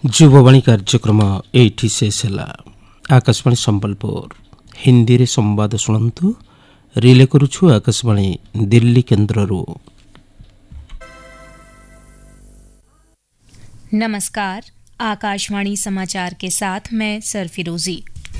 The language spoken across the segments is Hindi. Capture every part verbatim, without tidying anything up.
ଯୁବବାଣୀ କାର୍ଯ୍ୟକ୍ରମ ଏଇଠି ଶେଷ ହେଲା। ଆକାଶବାଣୀ ସମ୍ବଲପୁର ହିନ୍ଦୀରେ ସମ୍ବାଦ ଶୁଣନ୍ତୁ। ରିଲେ କରୁଛୁ ଆକାଶବାଣୀ ଦିଲ୍ଲୀ କେନ୍ଦ୍ରରୁ। नमस्कार, आकाशवाणी समाचार के साथ मैं सरफिरोजी।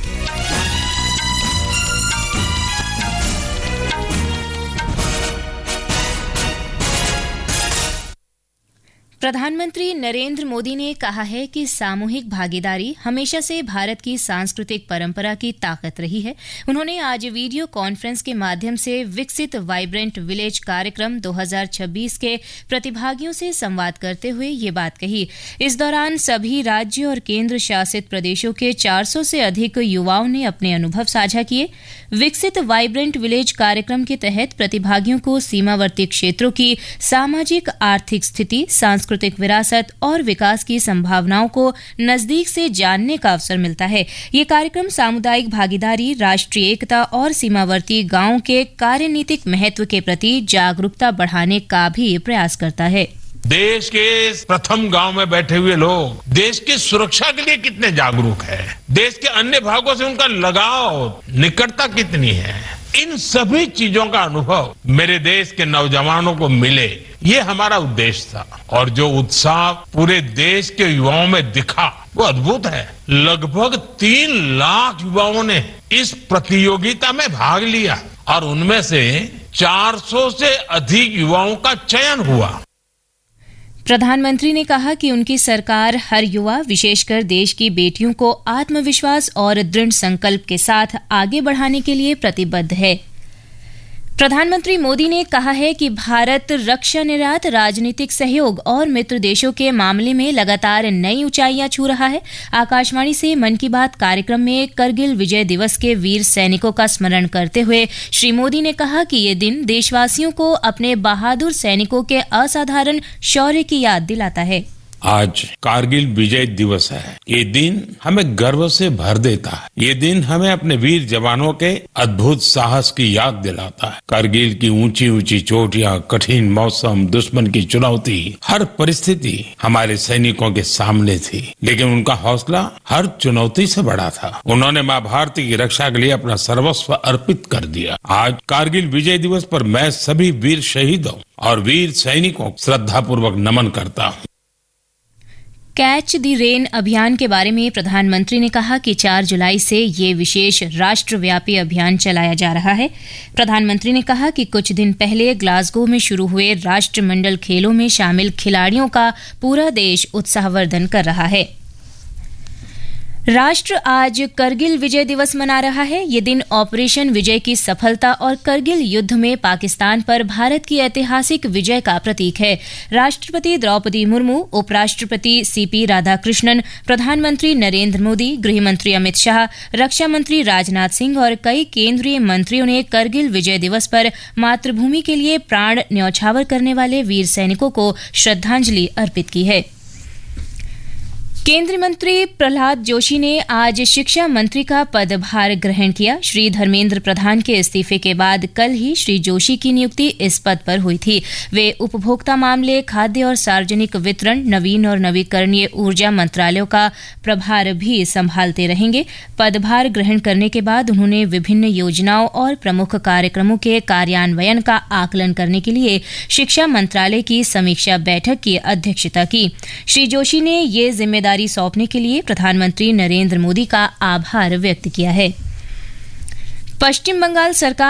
प्रधानमंत्री नरेंद्र मोदी ने कहा है कि सामूहिक भागीदारी हमेशा से भारत की सांस्कृतिक परंपरा की ताकत रही है। उन्होंने आज वीडियो कॉन्फ्रेंस के माध्यम से विकसित वाइब्रेंट विलेज कार्यक्रम दो हज़ार छब्बीस के प्रतिभागियों से संवाद करते हुए ये बात कही। इस दौरान सभी राज्य और केंद्र शासित प्रदेशों के चार सौ से अधिक युवाओं ने अपने अनुभव साझा किए। विकसित वाइब्रेंट विलेज कार्यक्रम के तहत प्रतिभागियों को सीमावर्ती क्षेत्रों की सामाजिक आर्थिक स्थिति, सांस्कृतिक विरासत और विकास की संभावनाओं को नजदीक से जानने का अवसर मिलता है। ये कार्यक्रम सामुदायिक भागीदारी, राष्ट्रीय एकता और सीमावर्ती गांवों के कार्यनीतिक महत्व के प्रति जागरूकता बढ़ाने का भी प्रयास करता है। देश के प्रथम गांव में बैठे हुए लोग देश की सुरक्षा के लिए कितने जागरूक हैं, देश के अन्य भागों से उनका लगाव, निकटता कितनी है, इन सभी चीजों का अनुभव मेरे देश के नौजवानों को मिले, ये हमारा उद्देश्य था। और जो उत्साह पूरे देश के युवाओं में दिखा वो अद्भुत है। लगभग तीन लाख युवाओं ने इस प्रतियोगिता में भाग लिया और उनमें से चार सौ से अधिक युवाओं का चयन हुआ। प्रधानमंत्री ने कहा कि उनकी सरकार हर युवा, विशेषकर देश की बेटियों को आत्मविश्वास और दृढ़ संकल्प के साथ आगे बढ़ाने के लिए प्रतिबद्ध है। प्रधानमंत्री मोदी ने कहा है कि भारत रक्षा निर्यात, राजनीतिक सहयोग और मित्र देशों के मामले में लगातार नई ऊंचाइयां छू रहा है। आकाशवाणी से मन की बात कार्यक्रम में करगिल विजय दिवस के वीर सैनिकों का स्मरण करते हुए श्री मोदी ने कहा कि ये दिन देशवासियों को अपने बहादुर सैनिकों के असाधारण शौर्य की याद दिलाता है। आज कारगिल विजय दिवस है। ये दिन हमें गर्व से भर देता है। ये दिन हमें अपने वीर जवानों के अद्भुत साहस की याद दिलाता है। कारगिल की ऊंची ऊंची चोटियां, कठिन मौसम, दुश्मन की चुनौती, हर परिस्थिति हमारे सैनिकों के सामने थी, लेकिन उनका हौसला हर चुनौती से बड़ा था। उन्होंने माँ भारती की रक्षा के लिए अपना सर्वस्व अर्पित कर दिया। आज कारगिल विजय दिवस पर मैं सभी वीर शहीदों और वीर सैनिकों को श्रद्धापूर्वक नमन करता हूँ। कैच द रेन अभियान के बारे में प्रधानमंत्री ने कहा कि चार जुलाई से ये विशेष राष्ट्रव्यापी अभियान चलाया जा रहा है। प्रधानमंत्री ने कहा कि कुछ दिन पहले ग्लासगो में शुरू हुए राष्ट्रमंडल खेलों में शामिल खिलाड़ियों का पूरा देश उत्साहवर्धन कर रहा है। राष्ट्र आज करगिल विजय दिवस मना रहा है। ये दिन ऑपरेशन विजय की सफलता और करगिल युद्ध में पाकिस्तान पर भारत की ऐतिहासिक विजय का प्रतीक है। राष्ट्रपति द्रौपदी मुर्मू, उपराष्ट्रपति सीपी राधाकृष्णन, प्रधानमंत्री नरेंद्र मोदी, गृहमंत्री अमित शाह, रक्षा मंत्री राजनाथ सिंह और कई केंद्रीय मंत्रियों ने करगिल विजय दिवस पर मातृभूमि के लिए प्राण न्यौछावर करने वाले वीर सैनिकों को श्रद्धांजलि अर्पित की है। केंद्रीय मंत्री प्रहलाद जोशी ने आज शिक्षा मंत्री का पदभार ग्रहण किया। श्री धर्मेंद्र प्रधान के इस्तीफे के बाद कल ही श्री जोशी की नियुक्ति इस पद पर हुई थी। वे उपभोक्ता मामले, खाद्य और सार्वजनिक वितरण, नवीन और नवीकरणीय ऊर्जा मंत्रालयों का प्रभार भी संभालते रहेंगे। पदभार ग्रहण करने के बाद उन्होंने विभिन्न योजनाओं और प्रमुख कार्यक्रमों के कार्यान्वयन का आकलन करने के लिए शिक्षा मंत्रालय की समीक्षा बैठक की अध्यक्षता की। श्री जोशी ने ये जिम्मेदारी सौंपने के लिए प्रधानमंत्री नरेंद्र मोदी का आभार व्यक्त किया है। पश्चिम बंगाल सरकार